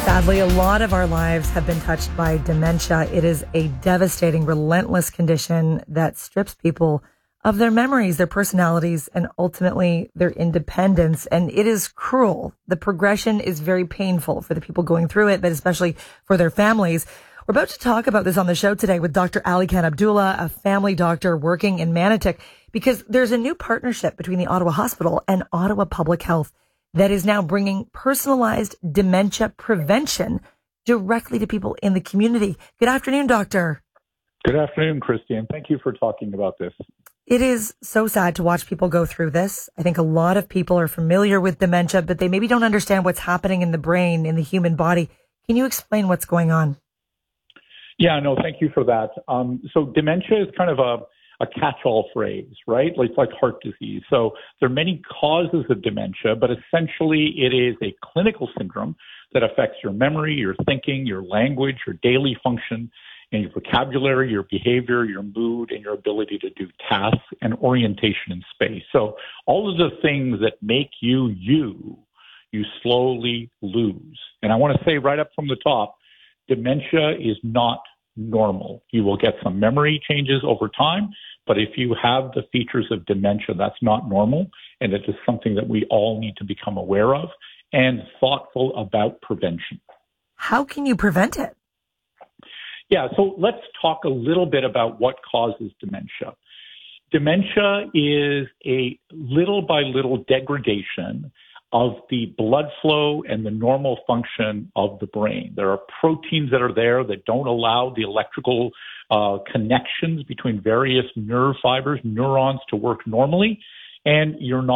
Sadly, a lot of our lives have been touched by dementia. It is a devastating, relentless condition that strips people of their memories, their personalities, and ultimately their independence. And it is cruel. The progression is very painful for the people going through it, but especially for their families. We're about to talk about this on the show today with Dr. Ali Khan Abdullah, a family doctor working in Manotick, because there's a new partnership between the Ottawa Hospital and Ottawa Public Health that is now bringing personalized dementia prevention directly to people in the community. Good afternoon, doctor. Good afternoon, Christian. Thank you for talking about this. It is so sad to watch people go through this. I think a lot of people are familiar with dementia, but they maybe don't understand what's happening in the brain, in the human body. Can you explain what's going on? Yeah, no, thank you for that. So dementia is kind of a catch-all phrase, right? It's like heart disease. So there are many causes of dementia, but essentially it is a clinical syndrome that affects your memory, your thinking, your language, your daily function, and your vocabulary, your behavior, your mood, and your ability to do tasks and orientation in space. So all of the things that make you, you slowly lose. And I want to say right up from the top, dementia is not normal. You will get some memory changes over time, but if you have the features of dementia, that's not normal, and it is something that we all need to become aware of and thoughtful about prevention. How can you prevent it? Yeah, so let's talk a little bit about what causes dementia. Dementia is a little by little degradation of the blood flow and the normal function of the brain. There are proteins that are there that don't allow the electrical connections between various nerve fibers, neurons to work normally, and you're not